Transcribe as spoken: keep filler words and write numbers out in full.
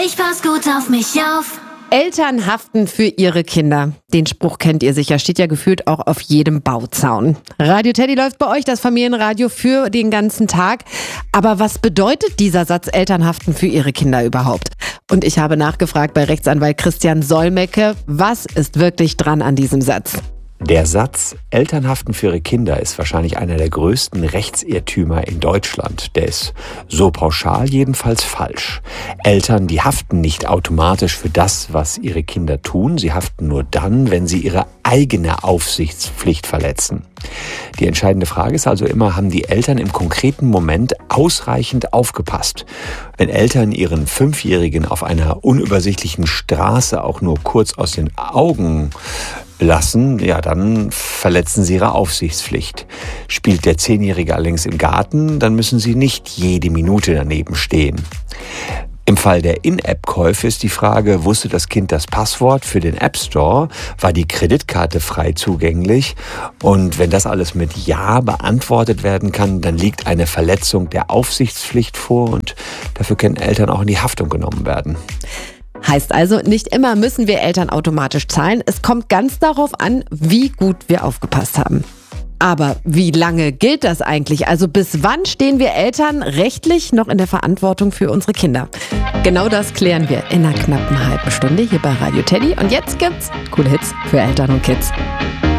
Ich pass gut auf mich auf. Eltern haften für ihre Kinder. Den Spruch kennt ihr sicher, steht ja gefühlt auch auf jedem Bauzaun. Radio Teddy läuft bei euch, das Familienradio, für den ganzen Tag. Aber was bedeutet dieser Satz, Eltern haften für ihre Kinder überhaupt? Und ich habe nachgefragt bei Rechtsanwalt Christian Solmecke, was ist wirklich dran an diesem Satz? Der Satz, Eltern haften für ihre Kinder, ist wahrscheinlich einer der größten Rechtsirrtümer in Deutschland. Der ist so pauschal jedenfalls falsch. Eltern, die haften nicht automatisch für das, was ihre Kinder tun. Sie haften nur dann, wenn sie ihre eigene Aufsichtspflicht verletzen. Die entscheidende Frage ist also immer, haben die Eltern im konkreten Moment ausreichend aufgepasst? Wenn Eltern ihren Fünfjährigen auf einer unübersichtlichen Straße auch nur kurz aus den Augen lassen, ja, dann verletzen sie ihre Aufsichtspflicht. Spielt der Zehnjährige allerdings im Garten, dann müssen sie nicht jede Minute daneben stehen. Im Fall der In-App-Käufe ist die Frage, wusste das Kind das Passwort für den App Store? War die Kreditkarte frei zugänglich? Und wenn das alles mit Ja beantwortet werden kann, dann liegt eine Verletzung der Aufsichtspflicht vor und dafür können Eltern auch in die Haftung genommen werden. Heißt also, nicht immer müssen wir Eltern automatisch zahlen. Es kommt ganz darauf an, wie gut wir aufgepasst haben. Aber wie lange gilt das eigentlich? Also bis wann stehen wir Eltern rechtlich noch in der Verantwortung für unsere Kinder? Genau das klären wir in einer knappen halben Stunde hier bei Radio Teddy. Und jetzt gibt's coole Hits für Eltern und Kids.